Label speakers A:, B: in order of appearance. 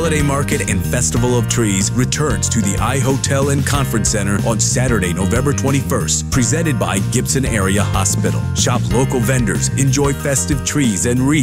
A: Holiday Market and Festival of Trees returns to the iHotel and Conference Center on Saturday, November 21st, presented by Gibson Area Hospital. Shop local vendors, enjoy festive trees and wreaths